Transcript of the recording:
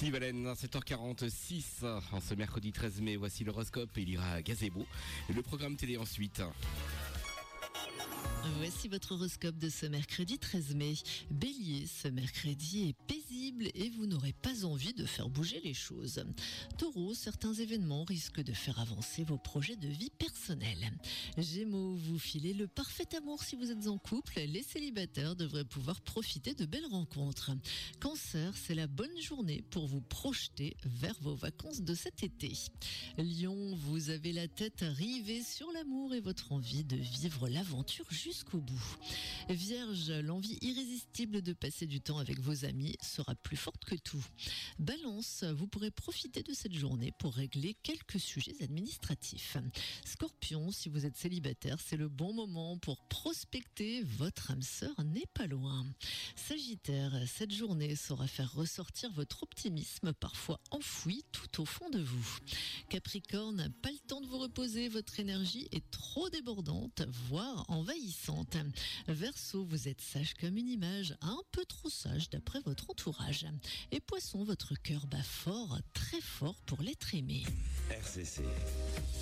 Steve Allen, 7h46, en ce mercredi 13 mai, voici l'horoscope, il ira à Gazebo. Et le programme télé ensuite. Voici votre horoscope de ce mercredi 13 mai. Bélier, ce mercredi est paisible et vous n'aurez pas envie de faire bouger les choses. Taureau, certains événements risquent de faire avancer vos projets de vie personnelle. Gémeaux, vous filez le parfait amour si vous êtes en couple. Les célibataires devraient pouvoir profiter de belles rencontres. Cancer, c'est la bonne journée pour vous projeter vers vos vacances de cet été. Lion, vous avez la tête rivée sur l'amour et votre envie de vivre l'aventure jusqu'au bout. Vierge, l'envie irrésistible de passer du temps avec vos amis sera plus forte que tout. Balance, vous pourrez profiter de cette journée pour régler quelques sujets administratifs. Scorpion, si vous êtes célibataire, c'est le bon moment pour prospecter, votre âme sœur n'est pas loin. Sagittaire, cette journée saura faire ressortir votre optimisme parfois enfoui tout au fond de vous. Capricorne, pas le temps de vous reposer, votre énergie est trop débordante, voire envahissante. Verseau, vous êtes sage comme une image, un peu trop sage d'après votre entourage. Et Poisson, votre cœur bat fort, très fort pour l'être aimé. RCC.